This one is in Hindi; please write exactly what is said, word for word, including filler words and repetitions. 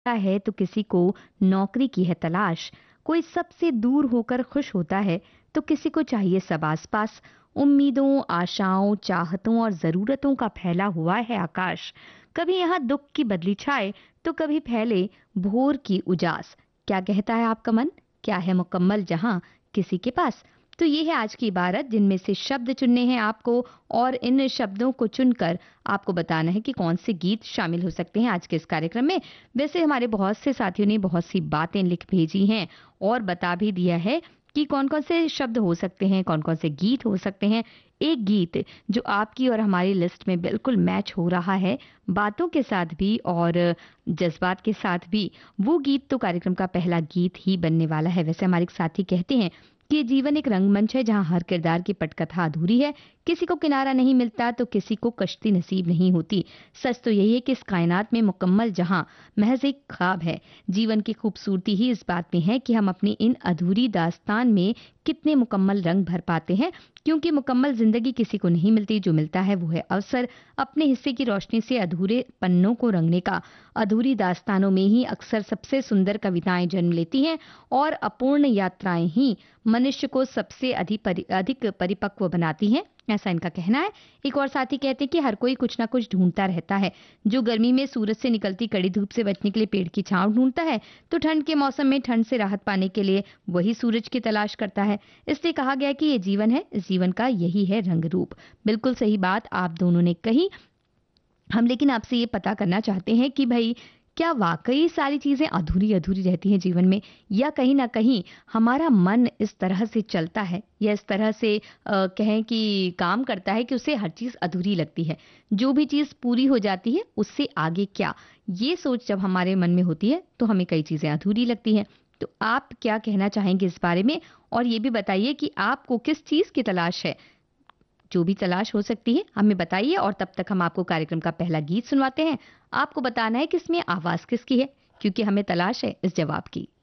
है तो किसी को नौकरी की है तलाश। कोई सबसे दूर होकर खुश होता है तो किसी को चाहिए सब आसपास। उम्मीदों, आशाओं, चाहतों और जरूरतों का फैला हुआ है आकाश। कभी यहाँ दुख की बदली छाए तो कभी फैले भोर की उजास। क्या कहता है आपका मन? क्या है मुकम्मल जहां किसी के पास? तो ये है आज की इबारत, जिनमें से शब्द चुनने हैं आपको, और इन शब्दों को चुनकर आपको बताना है कि कौन से गीत शामिल हो सकते हैं आज के इस कार्यक्रम में। वैसे हमारे बहुत से साथियों ने बहुत सी बातें लिख भेजी हैं और बता भी दिया है कि कौन कौन से शब्द हो सकते हैं, कौन कौन से गीत हो सकते हैं। एक गीत जो आपकी और हमारी लिस्ट में बिल्कुल मैच हो रहा है, बातों के साथ भी और जज्बात के साथ भी, वो गीत तो कार्यक्रम का पहला गीत ही बनने वाला है। वैसे हमारे एक साथी कहते हैं कि ये जीवन एक रंगमंच है जहां हर किरदार की पटकथा अधूरी है। किसी को किनारा नहीं मिलता तो किसी को कश्ती नसीब नहीं होती। सच तो यही है कि इस कायनात में मुकम्मल जहां महज एक ख्वाब है। जीवन की खूबसूरती ही इस बात में है कि हम अपनी इन अधूरी दास्तान में कितने मुकम्मल रंग भर पाते हैं, क्योंकि मुकम्मल जिंदगी किसी को नहीं मिलती। जो मिलता है वो है अवसर अपने हिस्से की रोशनी से अधूरे पन्नों को रंगने का। अधूरी दास्तानों में ही अक्सर सबसे सुंदर कविताएं जन्म लेती हैं और अपूर्ण यात्राएं ही मनुष्य को सबसे अधिक परि, अधिक परिपक्व बनाती हैं, ऐसा इनका कहना है। एक और साथी कहते हैं कि हर कोई कुछ ना कुछ ढूंढता रहता है। जो गर्मी में सूरज से निकलती कड़ी धूप से बचने के लिए पेड़ की छांव ढूंढता है, तो ठंड के मौसम में ठंड से राहत पाने के लिए वही सूरज की तलाश करता है। इसलिए कहा गया कि ये जीवन है, इस जीवन का यही है रंग रूप। बिल्कुल सही बात आप दोनों ने कही। हम लेकिन आपसे ये पता करना चाहते हैं कि भाई, क्या वाकई सारी चीजें अधूरी अधूरी रहती हैं जीवन में, या कहीं ना कहीं हमारा मन इस तरह से चलता है या इस तरह से अ, कहें कि काम करता है कि उसे हर चीज अधूरी लगती है। जो भी चीज पूरी हो जाती है उससे आगे क्या, ये सोच जब हमारे मन में होती है तो हमें कई चीजें अधूरी लगती हैं। तो आप क्या कहना चाहेंगे इस बारे में? और ये भी बताइए कि आपको किस चीज की तलाश है। जो भी तलाश हो सकती है हमें बताइए, और तब तक हम आपको कार्यक्रम का पहला गीत सुनवाते हैं। आपको बताना है कि इसमें आवाज किसकी है, क्योंकि हमें तलाश है इस जवाब की।